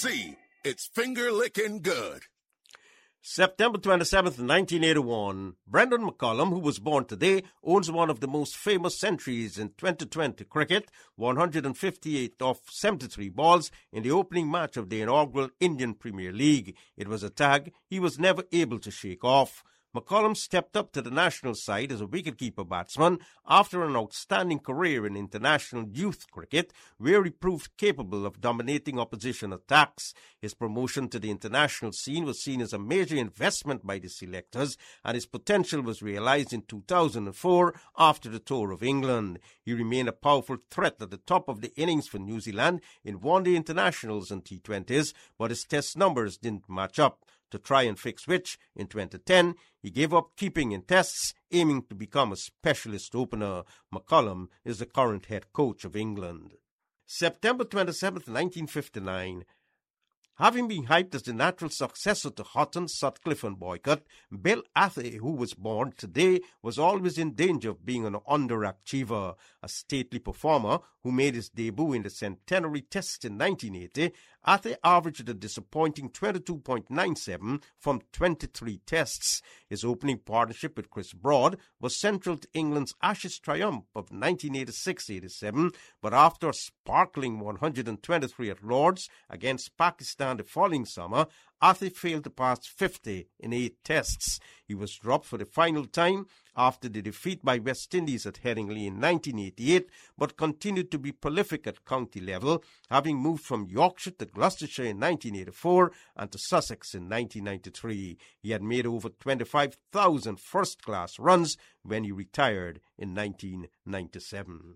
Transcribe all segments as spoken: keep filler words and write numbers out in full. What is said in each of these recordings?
C, it's finger-licking good. September twenty-seventh, nineteen eighty-one, Brendan McCullum, who was born today, owns one of the most famous centuries in twenty twenty cricket, one hundred fifty-eight off seventy-three balls in the opening match of the inaugural Indian Premier League. It was a tag he was never able to shake off. McCullum stepped up to the national side as a wicketkeeper batsman after an outstanding career in international youth cricket, where he proved capable of dominating opposition attacks. His promotion to the international scene was seen as a major investment by the selectors, and his potential was realised in two thousand four after the tour of England. He remained a powerful threat at the top of the innings for New Zealand in one-day internationals and T twenties, but his test numbers didn't match up. To try and fix which, in twenty ten, he gave up keeping in tests, aiming to become a specialist opener. McCullum is the current head coach of England. September twenty-seventh, nineteen fifty-nine. Having been hyped as the natural successor to Hutton, Sutcliffe and Boycott, Bill Athey, who was born today, was always in danger of being an underachiever. A stately performer who made his debut in the centenary test in nineteen eighty, Athey averaged a disappointing twenty-two point nine seven from twenty-three tests. His opening partnership with Chris Broad was central to England's Ashes triumph of nineteen eighty-six eighty-seven, but after a sparkling one hundred twenty-three at Lord's against Pakistan the following summer, Athey failed to pass fifty in eight tests. He was dropped for the final time after the defeat by West Indies at Headingley in nineteen eighty-eight, but continued to be prolific at county level, having moved from Yorkshire to Gloucestershire in nineteen eighty-four and to Sussex in nineteen ninety-three. He had made over twenty-five thousand first-class runs when he retired in nineteen ninety-seven.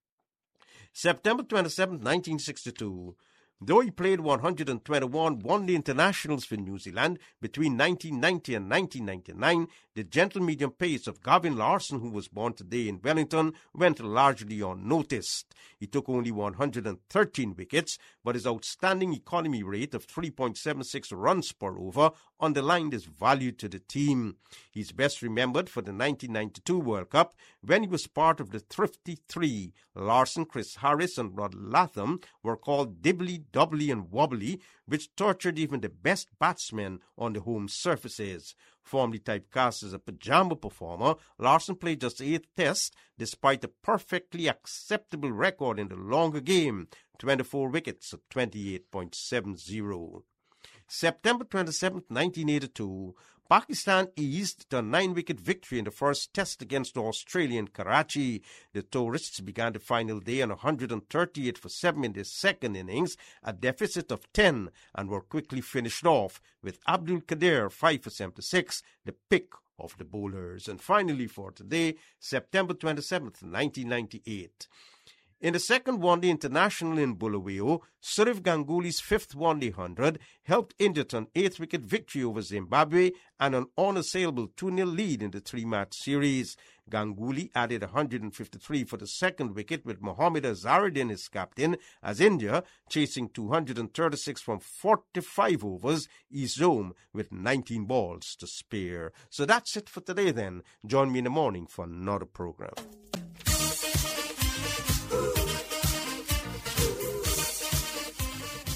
September twenty-seventh, nineteen sixty-two. Though he played one hundred twenty-one one-day internationals for New Zealand between nineteen ninety and nineteen ninety-nine, the gentle medium pace of Gavin Larson, who was born today in Wellington, went largely unnoticed. He took only one hundred thirteen wickets, but his outstanding economy rate of three point seven six runs per over underlined his value to the team. He is best remembered for the nineteen ninety-two World Cup, when he was part of the Thrifty Three. Larson, Chris Harris and Rod Latham were called Dibbly, Doubly and Wobbly, which tortured even the best batsmen on the home surfaces. Formerly typecast as a pajama performer, Larson played just eight tests despite a perfectly acceptable record in the longer game, twenty-four wickets at twenty-eight point seven zero. September twenty-seventh, nineteen eighty-two, Pakistan eased to a nine-wicket victory in the first test against Australia in Karachi. The tourists began the final day on one hundred thirty-eight for seven in the second innings, a deficit of ten, and were quickly finished off with Abdul Qadir five for seventy-six, the pick of the bowlers. And finally for today, September twenty-seventh, nineteen ninety-eight. In the second one-day international in Bulawayo, Sourav Ganguly's fifth one-day hundred helped India to an eighth-wicket victory over Zimbabwe and an unassailable two nil lead in the three-match series. Ganguly added one hundred fifty-three for the second wicket with Mohammad Azharuddin as captain, as India, chasing two hundred thirty-six from forty-five overs, eased home with nineteen balls to spare. So that's it for today then. Join me in the morning for another program.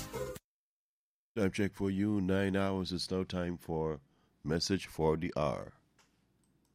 Time check for you, nine hours. It's now time for Message for the Hour.